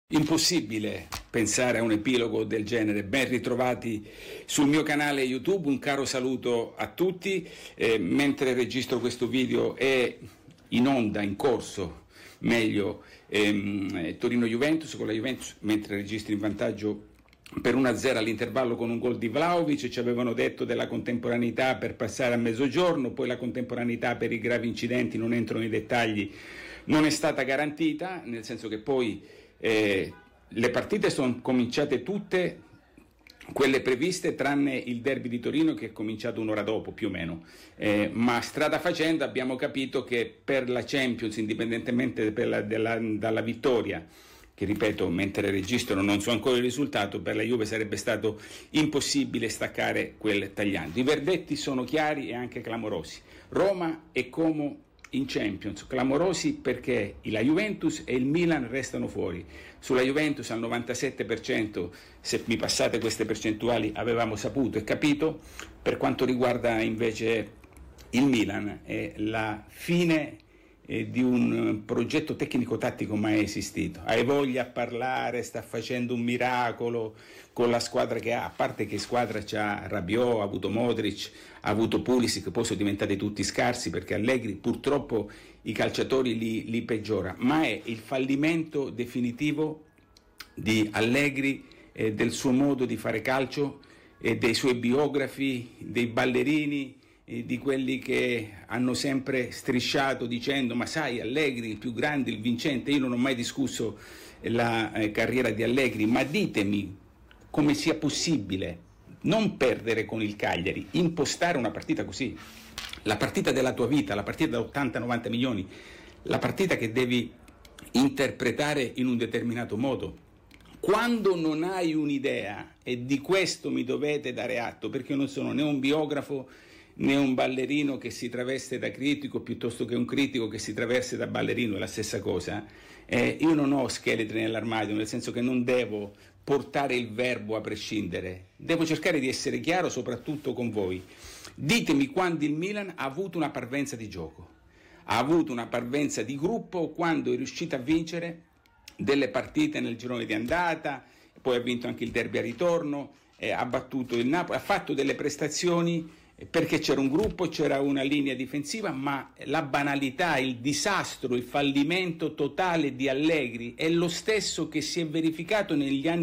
Impossibile pensare a un epilogo del genere. Ben ritrovati sul mio canale YouTube, un caro saluto a tutti. Mentre registro questo video è in onda, in corso, meglio, Torino-Juventus, con la Juventus mentre registro in vantaggio per 1-0 all'intervallo con un gol di Vlahovic. Ci avevano detto della contemporaneità per passare a mezzogiorno, poi la contemporaneità per i gravi incidenti, non entro nei dettagli, non è stata garantita, nel senso che poi le partite sono cominciate tutte quelle previste tranne il derby di Torino, che è cominciato un'ora dopo più o meno, ma strada facendo abbiamo capito che per la Champions, indipendentemente dalla vittoria, che ripeto mentre registro non so ancora il risultato, per la Juve sarebbe stato impossibile staccare quel tagliando. I verdetti sono chiari e anche clamorosi. Roma e Como in Champions, clamorosi perché la Juventus e il Milan restano fuori. Sulla Juventus al 97%, se mi passate queste percentuali, avevamo saputo e capito. Per quanto riguarda invece il Milan, è la fine di un progetto tecnico-tattico mai esistito. Hai voglia a parlare, sta facendo un miracolo con la squadra che ha, a parte che squadra c'ha Rabiot, ha avuto Modric, ha avuto Pulisic, poi sono diventati tutti scarsi perché Allegri purtroppo i calciatori li peggiora, ma è il fallimento definitivo di Allegri, del suo modo di fare calcio, dei suoi biografi, dei ballerini, di quelli che hanno sempre strisciato dicendo ma sai Allegri il più grande, il vincente. Io non ho mai discusso la carriera di Allegri, ma ditemi come sia possibile non perdere con il Cagliari, impostare una partita così, la partita della tua vita, la partita da 80-90 milioni, la partita che devi interpretare in un determinato modo. Quando non hai un'idea, e di questo mi dovete dare atto, perché io non sono né un biografo né un ballerino che si traveste da critico piuttosto che un critico che si traveste da ballerino, è la stessa cosa. Io non ho scheletri nell'armadio, nel senso che non devo portare il verbo a prescindere, devo cercare di essere chiaro soprattutto con voi. Ditemi quando il Milan ha avuto una parvenza di gioco, ha avuto una parvenza di gruppo, quando è riuscito a vincere delle partite nel girone di andata, poi ha vinto anche il derby a ritorno, ha battuto il Napoli, ha fatto delle prestazioni perché c'era un gruppo, c'era una linea difensiva, ma la banalità, il disastro, il fallimento totale di Allegri è lo stesso che si è verificato negli anni